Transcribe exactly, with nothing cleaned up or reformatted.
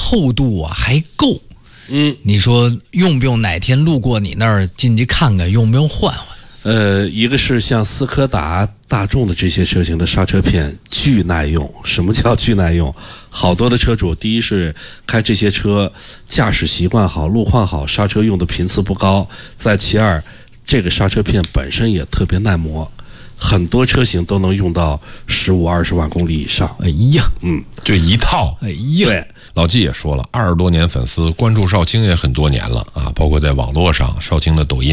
厚度啊还够。 嗯， 你说用不用哪天路过你那儿进去看看，用不用换换？ 呃，一个是像斯柯达、大众的这些车型的刹车片巨耐用。什么叫巨耐用？好多的车主，第一是开这些车驾驶习惯好，路况好，刹车用的频次不高；再其二，这个刹车片本身也特别耐磨，很多车型都能用到十五、二十万公里以上。 哎呀， 嗯，就一套。 哎呀， 对。 老纪也说了，二十多年粉丝，关注少卿也很多年了啊，包括在网络上，少卿的抖音